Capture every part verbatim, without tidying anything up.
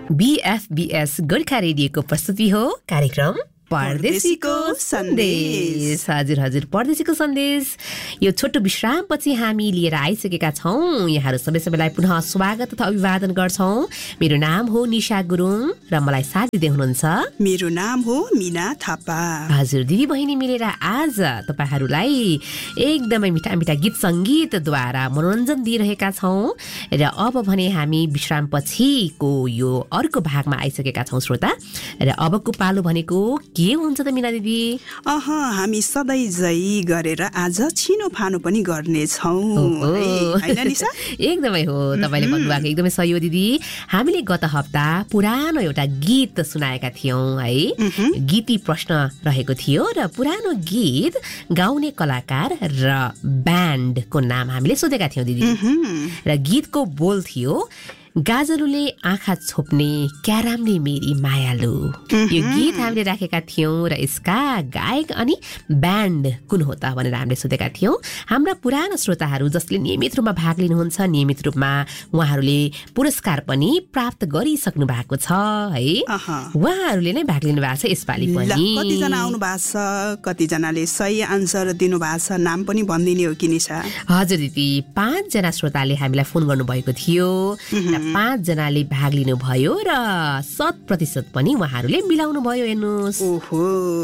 बीएफबीएस गोर्खा रेडियोको प्रस्तुति हो कार्यक्रम परदेशीको सन्देश। हजुर हजुर परदेशीको सन्देश। यो छोटो विश्रामपछि हामी लिएर आइसकेका छौँ। यहाँहरू सबै सबैलाई पुनः स्वागत तथा अभिवादन गर्छौँ। मेरो नाम हो निशा गुरुङ र मलाई साथ दिँदै हुनुहुन्छ मेरो नाम हो मिना थापा। हजुर दिदी बहिनी मिलेर आज तपाईहरूलाई एकदमै मिठा मिठा गीत सङ्गीतद्वारा मनोरञ्जन दिइरहेका छौँ। र अब भने हामी विश्रामपछिको यो अर्को भागमा आइसकेका छौँ श्रोता। र अबको पालो भनेको के हुन्छ त मिना दिदी? अह हामी सधैँ जै गरेर आज छिनो फानो पनि गर्ने छौँ हैन निशा? एकदमै हो, तपाईले भन्नुभएको एकदमै सही हो दिदी। हामीले गत हप्ता पुरानो एउटा गीत सुनाएका थियौँ है। गीती प्रश्न रहेको थियो र पुरानो गीत गाउने कलाकार र ब्यान्डको नाम हामीले सोधेका थियौँ दिदी। र गीतको बोल थियो गाजलुले आँखा छोप्ने क्यारामले मेरी मायालु। यो गीत हामीले राखेका थियौँ र यसका गायक अनि ब्यान्ड कुन हो त भनेर हामीले सोधेका थियौँ। हाम्रा पुरानो श्रोताहरू जसले नियमित रूपमा भाग लिनुहुन्छ, नियमित रूपमा उहाँहरूले पुरस्कार पनि प्राप्त गरिसक्नु भएको छ है। उहाँहरूले नै भाग लिनु भएको छ यसपालि पनि। कतिजना आउनु भएको छ, कतिजनाले सही आन्सर दिनु भएको छ, नाम पनि भनिदिने हो कि निशा? हजुर दिदी, पाँचजना श्रोताले हामीलाई फोन गर्नुभएको थियो। पाँचजनाले भाग लिनुभयो र शत प्रतिशत पनि उहाँहरूले मिलाउनु भयो। हेर्नुहोस्, ओहो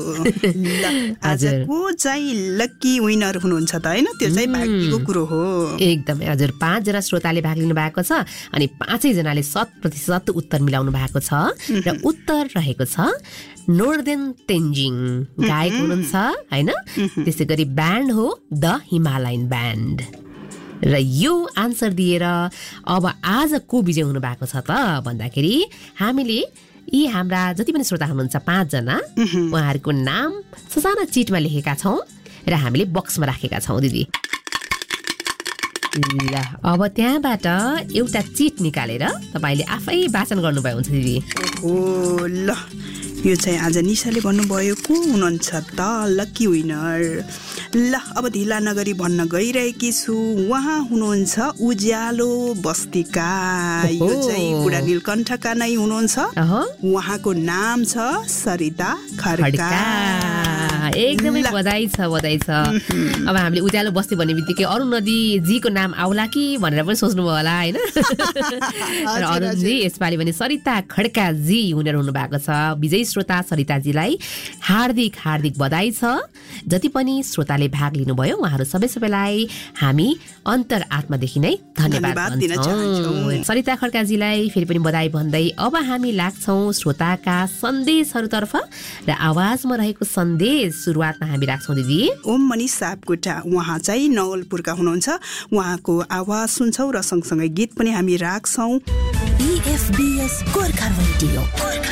आजको चाहिँ लकी विनर हुनुहुन्छ त हैन? त्यो चाहिँ भाग्यको कुरो हो। एकदमै हजुर, पाँचजना श्रोताले भाग लिनु भएको छ अनि पाँचैजनाले शत प्रतिशत उत्तर मिलाउनु भएको छ। र उत्तर रहेको छ नोर्देन तेन्जिङ गायक हुनुहुन्छ हैन? त्यसै गरी ब्यान्ड हो द हिमालयन ब्यान्ड। र यो आन्सर दिएर अब आज को विजय हुनु भएको छ त भन्दाखेरि हामीले यी हाम्रा जति पनि श्रोता हुनुहुन्छ पाँचजना उहाँहरूको नाम ससाना चिटमा लेखेका छौँ र हामीले बक्समा राखेका छौँ दिदी। ल अब त्यहाँबाट एउटा चिट निकालेर तपाईँले आफै वाचन गर्नुभयो हुन्छ दिदी। ओ ल, यो चाहिँ आज निशाले भन्नुभयो को हुनुहुन्छ त लकी विनर। ल अब ढिला नगरी भन्न गइरहेकी छु, उहाँ हुनुहुन्छ उज्यालो बस्तीका। यो चाहिँ बुढा नीलकण्ठका नै हुनुहुन्छ। उहाँको नाम छ सरिता खड्का। एकदमै बधाई छ, बधाई छ। अब हामीले उज्यालो बस्ती भन्ने बित्तिकै अरुण नदी जीको नाम आउला कि भनेर पनि सोच्नुभयो होला होइन? र अरुणजी यसपालि भने सरिता खड्का जी हुनेर हुनु भएको छ। विजयी श्रोता सरिताजीलाई हार्दिक हार्दिक बधाई छ। जति पनि श्रोताले भाग लिनुभयो उहाँहरू सबै सबैलाई हामी अन्तर आत्मादेखि नै धन्यवाद दिन चाहन्छौँ। सरिता खड्काजीलाई फेरि पनि बधाई भन्दै अब हामी लाग्छौँ श्रोताका सन्देशहरूतर्फ। र आवाजमा रहेको सन्देश सुरुवातमा हामी राख्छौँ दिदी। ओम मनिष सापकोटा, उहाँ चाहिँ नवलपुरका हुनुहुन्छ। उहाँको आवाज सुन्छौँ र सँगसँगै गीत पनि हामी राख्छौँ। बीएफबीएस गोर्खा रेडियो।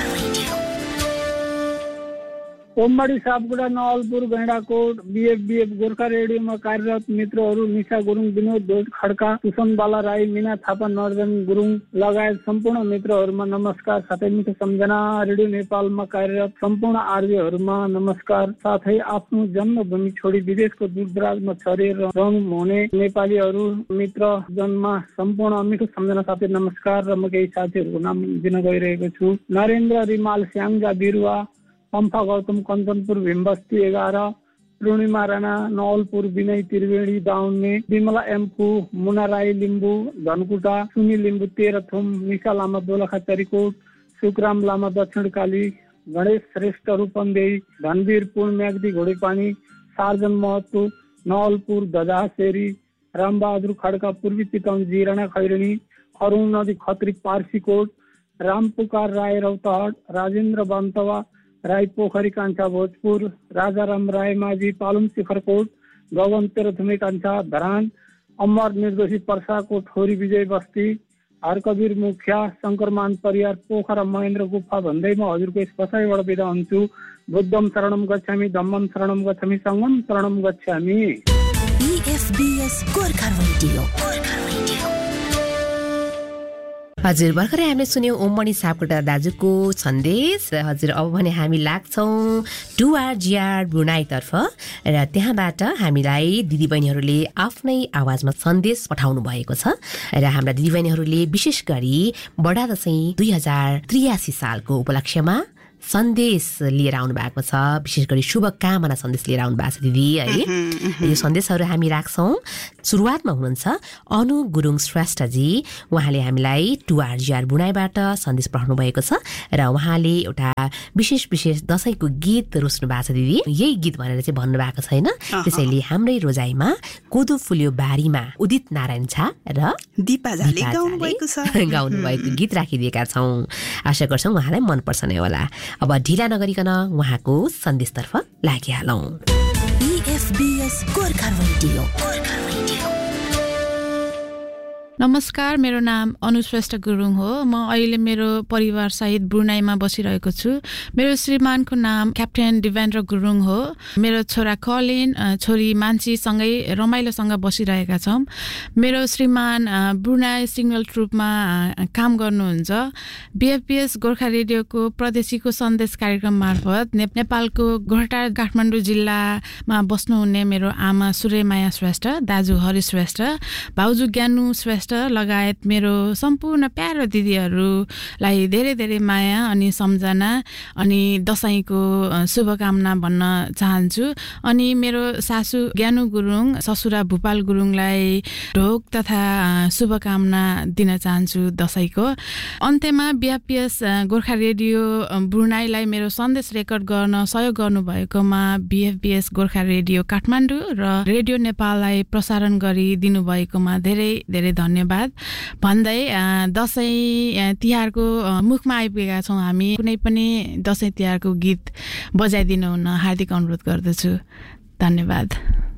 ओमडी सापकोटा नवलपुर गैंडाकोट बीएफबीएफ गोर्खा रेडियोमा कार्यरत मित्रहरू निशा गुरुङ, विनोद ध्वज खड्का, सुसन बाला राई, मिना थापा, नर्जन गुरुङ लगायत सम्पूर्ण मित्रहरूमा नमस्कार। साथै मिठो सम्झना रेडियो नेपालमा कार्यरत सम्पूर्ण आरजेहरूमा नमस्कार। साथै आफ्नो जन्मभूमि छोडी विदेशको दूरदराजमा छरेर रहनुहुने नेपालीहरू मित्र जनमा सम्पूर्ण मिठो सम्झना साथै नमस्कार। र म केही साथीहरूको नाम दिन गइरहेको छु। नरेन्द्र रिमाल, श्यामजा बिरुवा, पम्फा गौतम, कञ्चनपुर भीमबस्ती एघार, पूर्णिमा राणा नवलपुर, विनय त्रिवेणी दाउन्ने, विमला एम्पू, मुना राई लिम्बू धनकुटा, सुनी लिम्बू तेह्रथुम, निशा लामा दोलखा चरीकोट, सुखराम लामा दक्षिणकाली, गणेश श्रेष्ठ रूपन्देही, धनवीर पुन म्याग्दी घोडेपानी, सार्जन महतो नवलपुर धजासेरी, रामबहादुर खड्का पूर्वी चितवन जिराना खैरनी, अरुण नदी खत्री पार्सीकोट, रामपुकार राय रौतहट, राजेन्द्र बन्तवा राई पोखरी कान्छा भोजपुर, राजाराम राय माझी पालुङ शिखरकोट, गगन तेह्रथुमे कान्छा धरान, अमर निर्दोषी पर्साको ठोरी विजय बस्ती, हरकवीर मुखिया, शङ्करमान परियार पोखरा महेन्द्र गुफा भन्दै म हजुरको यस बसाइबाट बिदा हुन्छु। बुद्धम शरणम गच्छामि, धम्मम शरणम गच्छामि, सङ्गम शरणम गच्छामि। बीएफबीएस गोर्खा रेडियो। हजुर भर्खरै हामीले सुन्यौं ओममणि सापकोटा दाजुको सन्देश। हजुर अब भने हामी लाग्छौं टुआरजिआर ब्रुनाईतर्फ र त्यहाँबाट हामीलाई दिदीबहिनीहरूले आफ्नै आवाजमा सन्देश पठाउनु भएको छ र हाम्रा दिदीबहिनीहरूले विशेष गरी बडा दशैं दुई हजार त्रियासी सालको उपलक्ष्यमा सन्देश लिएर आउनु भएको छ, विशेष गरी शुभकामना सन्देश लिएर आउनु भएको छ दिदी है। यो सन्देशहरू हामी राख्छौँ। सुरुवातमा हुनुहुन्छ अनु गुरुङ श्रेष्ठजी, उहाँले हामीलाई टुआरजिआर बुनाईबाट सन्देश पठाउनु भएको छ र उहाँले एउटा विशेष विशेष दशैंको गीत रोज्नु भएको छ दिदी। यही गीत भनेर चाहिँ भन्नुभएको छैन, त्यसैले हाम्रै रोजाइमा कोदो फुल्यो बारीमा उदित नारायण झा र दिपा झाले गाउनु भएको छ गाउनु भएको गीत राखिदिएका छौँ। आशा गर्छौँ उहाँलाई मनपर्छ नै होला। अब ढिला नगरिकन उहाँको सन्देशतर्फ लागिहालौं। ईएफबीएस गोर्खा रेडियो। नमस्कार, मेरो नाम अनुश्रेष्ठ गुरुङ हो। म अहिले मेरो परिवार सहित ब्रुनाईमा बसिरहेको छु। मेरो श्रीमानको नाम क्याप्टेन दिवेन्द्र गुरुङ हो। मेरो छोरा कलिन, छोरी मान्छेसँगै रमाइलोसँग बसिरहेका छौँ। मेरो श्रीमान ब्रुनाई सिग्नल ट्रुपमा काम गर्नुहुन्छ। बीएफपीएस गोर्खा रेडियोको प्रदेशीको सन्देश कार्यक्रम मार्फत नेपालको गोरटार काठमाडौँ जिल्लामा बस्नुहुने मेरो आमा सूर्यमाया श्रेष्ठ, दाजु हरि श्रेष्ठ, भाउजू ज्ञानु श्रेष्ठ लगायत मेरो सम्पूर्ण प्यारो दिदीहरूलाई धेरै धेरै माया अनि सम्झना अनि दशैंको शुभकामना भन्न चाहन्छु। अनि मेरो सासू ज्ञानु गुरुङ, ससुरा भूपाल गुरुङलाई ढोक तथा शुभकामना दिन चाहन्छु दशैंको। अन्त्यमा बीएफपीएस गोर्खा रेडियो ब्रुनाईलाई मेरो सन्देश रेकर्ड गर्न सहयोग गर्नुभएकोमा बीएफपीएस गोर्खा रेडियो काठमाडौँ र रेडियो नेपाललाई प्रसारण गरिदिनु भएकोमा धेरै धेरै धन्यवाद भन्दै दशैं तिहारको मुखमा आइपुगेका छौँ हामी। कुनै पनि दशैं तिहारको गीत बजाइदिनु हुन हार्दिक अनुरोध गर्दछु। धन्यवाद।